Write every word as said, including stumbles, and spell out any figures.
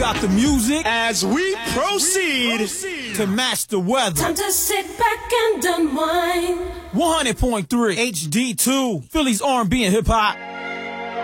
got the music as we proceed, proceed to match the weather. Time to sit back and unwind. one hundred point three H D two, Philly's R and B and hip hop.